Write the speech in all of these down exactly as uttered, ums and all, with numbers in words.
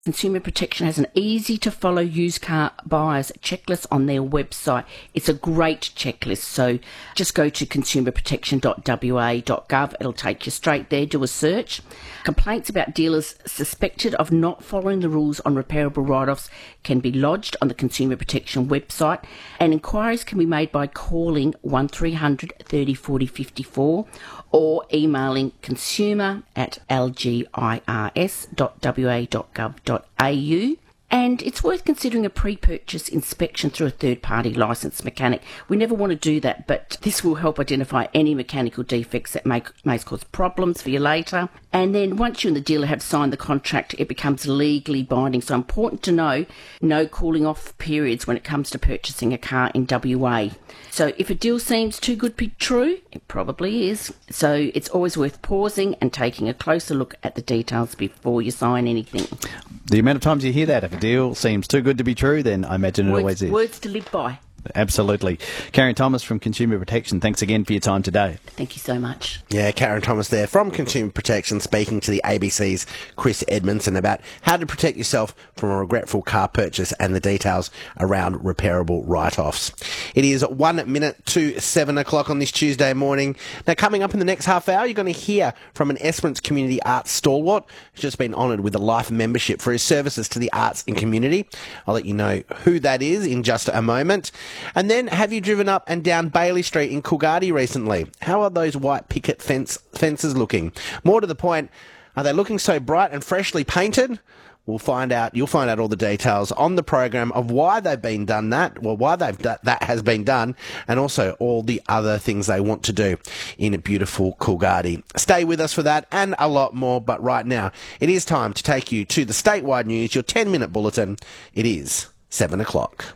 Consumer Protection has an easy-to-follow used car buyers checklist on their website. It's a great checklist, so just go to consumer protection dot w a dot gov. It'll take you straight there. Do a search. Complaints about dealers suspected of not following the rules on repairable write-offs can be lodged on the Consumer Protection website, and inquiries can be made by calling one three hundred thirty forty fifty-four or emailing consumer at l g i r s dot w a dot gov dot a u. And it's worth considering a pre-purchase inspection through a third-party licensed mechanic. We never want to do that, but this will help identify any mechanical defects that may, may cause problems for you later. And then once you and the dealer have signed the contract, it becomes legally binding. So important to know, no cooling off periods when it comes to purchasing a car in W A. So if a deal seems too good to be true, it probably is. So it's always worth pausing and taking a closer look at the details before you sign anything. The amount of times you hear that, if a deal seems too good to be true, then I imagine it words, always is. Words to live by. Absolutely. Karen Thomas from Consumer Protection, thanks again for your time today. Thank you so much. Yeah, Karen Thomas there from Consumer Protection, speaking to the A B C's Chris Edmondson about how to protect yourself from a regretful car purchase and the details around repairable write-offs. It is one minute to seven o'clock on this Tuesday morning. Now, coming up in the next half hour, you're going to hear from an Esperance Community Arts stalwart who's just been honoured with a life membership for his services to the arts and community. I'll let you know who that is in just a moment. And then, have you driven up and down Bailey Street in Coolgardie recently? How are those white picket fence fences looking? More to the point, are they looking so bright and freshly painted? We'll find out. You'll find out all the details on the program of why they've been done that, well, why they've that that has been done, and also all the other things they want to do in beautiful Coolgardie. Stay with us for that and a lot more. But right now, it is time to take you to the statewide news. Your ten-minute bulletin. It is seven o'clock.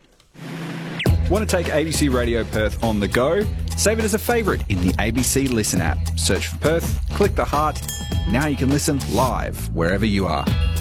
Want to take A B C Radio Perth on the go? Save it as a favourite in the A B C Listen app. Search for Perth, click the heart. Now you can listen live wherever you are.